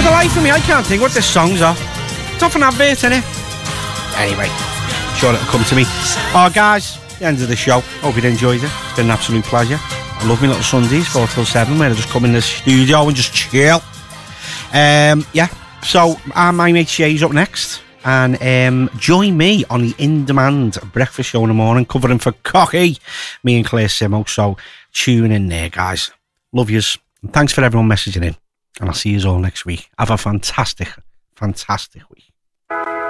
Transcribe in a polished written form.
the life of me, I can't think what this song's off. It's off an advert, innit? Anyway, sure it'll come to me. Oh, guys, the end of the show. Hope you enjoyed it. It's been an absolute pleasure. I love me little Sundays, 4 till 7, where I just come in the studio and just chill. Yeah, so my mate Shay's up next. And join me on the In Demand breakfast show in the morning, covering for Cocky, me and Claire Simo. So tune in there, guys. Love yous. And thanks for everyone messaging in. And I'll see you all next week. Have a fantastic, fantastic week.